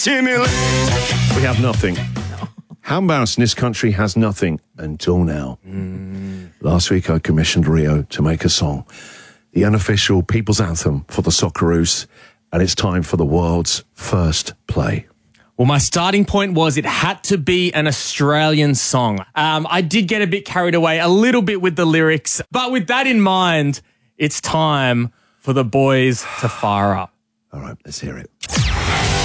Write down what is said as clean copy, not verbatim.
We have nothing. How embarrassing, this country has nothing until now. Last week I commissioned Rio to make a song, the unofficial people's anthem for the Socceroos, and it's time for the world's first play. Well, my starting point was it had to be an Australian song. I did get a bit carried away a little bit with the lyrics, but with that in mind, it's time for the boys to fire up. All right, let's hear it.